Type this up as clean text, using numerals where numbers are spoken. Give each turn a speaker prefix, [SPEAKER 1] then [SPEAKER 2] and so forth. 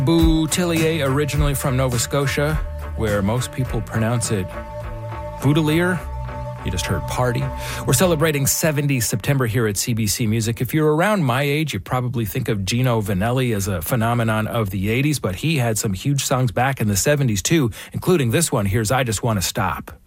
[SPEAKER 1] Boutillier, originally from Nova Scotia, where most people pronounce it Boutilier. You just heard Party. We're celebrating 70 September here at CBC Music. If you're around my age, you probably think of Gino Vanelli as a phenomenon of the 80s, but he had some huge songs back in the 70s too, including this one. Here's I Just Want to Stop.